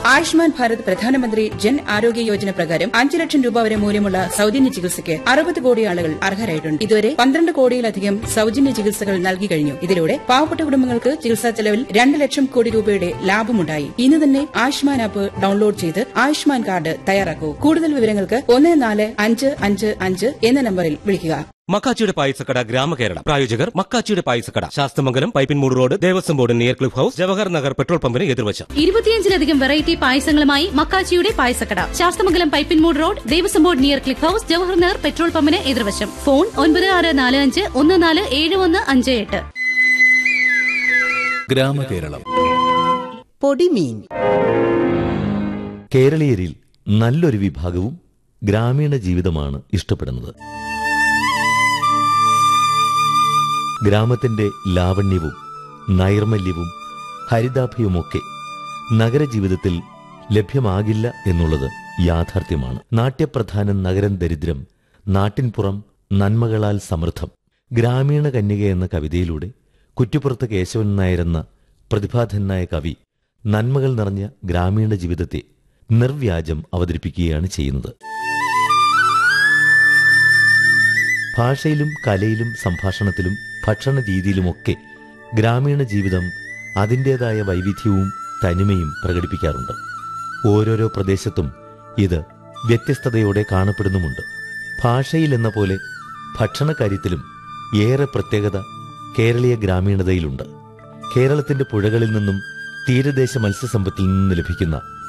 ആയുഷ്മാൻ ഭാരത് പ്രധാനമന്ത്രി ജൻ ആരോഗ്യ യോജന പ്രകാരം 5 ലക്ഷം രൂപ വരെ മൂല്യമുള്ള സൌജന്യ ചികിത്സയ്ക്ക് 60 കോടി ആളുകൾ അർഹരായിട്ടുണ്ട്. ഇതുവരെ 12 കോടിയിലധികം സൌജന്യ ചികിത്സകൾ നൽകി കഴിഞ്ഞു. ഇതിലൂടെ പാവപ്പെട്ട കുടുംബങ്ങൾക്ക് ചികിത്സാ ചെലവിൽ 2 ലക്ഷം കോടി രൂപയുടെ ലാഭമുണ്ടായി. ഇന്ന് തന്നെ ആയുഷ്മാൻ ആപ്പ് ഡൌൺലോഡ് ചെയ്ത് ആയുഷ്മാൻ കാർഡ് തയ്യാറാക്കൂ. കൂടുതൽ വിവരങ്ങൾക്ക് 14555 എന്ന നമ്പറിൽ വിളിക്കുക. മക്കാച്ചിയുടെ പായസക്കട ഗ്രാമകേരള പ്രായോജകർ മക്കാച്ചിയുടെ പായസക്കട, Sasthamangalam, Pipinmoodu road, Devaswom board, near cliff house, Jawahar Nagar petrol പമ്പിന് എതിർവശം. 25-ലധികം variety പായസങ്ങളുമായി മക്കാച്ചിയുടെ പായസക്കട, Sasthamangalam, Pipinmoodu road, Devaswom board, near cliff house, Jawahar Nagar petrol പമ്പിന് എതിർവശം. ഫോൺ 9645147158. ഗ്രാമകേരളം. പൊടിമീൻ. കേരളീയരിൽ നല്ലൊരു വിഭാഗവും ഗ്രാമീണ ജീവിതമാണ് ഇഷ്ടപ്പെടുന്നത്. ഗ്രാമത്തിന്റെ ലാവണ്യവും നൈർമല്യവും ഹരിതാഭയുമൊക്കെ നഗരജീവിതത്തിൽ ലഭ്യമാകില്ല എന്നുള്ളത് യാഥാർത്ഥ്യമാണ്. നാട്യപ്രധാനം നഗരം ദരിദ്രം, നാട്ടിൻപുറം നന്മകളാൽ സമൃദ്ധം. ഗ്രാമീണ കന്യക എന്ന കവിതയിലൂടെ കുറ്റിപ്പുറത്ത് കേശവൻ നായരെന്ന പ്രതിഭാധനായ കവി നന്മകൾ നിറഞ്ഞ ഗ്രാമീണ ജീവിതത്തെ നിർവ്യാജം അവതരിപ്പിക്കുകയാണ് ചെയ്യുന്നത്. ഭാഷയിലും കലയിലും സംഭാഷണത്തിലും ഭക്ഷണ രീതിയിലുമൊക്കെ ഗ്രാമീണ ജീവിതം അതിൻ്റേതായ വൈവിധ്യവും തനിമയും പ്രകടിപ്പിക്കാറുണ്ട്. ഓരോരോ പ്രദേശത്തും ഇത് വ്യത്യസ്തതയോടെ കാണപ്പെടുന്നുമുണ്ട്. ഭാഷയിലെന്ന പോലെ ഭക്ഷണകാര്യത്തിലും ഏറെ പ്രത്യേകത കേരളീയ ഗ്രാമീണതയിലുണ്ട്. കേരളത്തിന്റെ പുഴകളിൽ നിന്നും തീരദേശ മത്സ്യസമ്പത്തിൽ നിന്നും ലഭിക്കുന്ന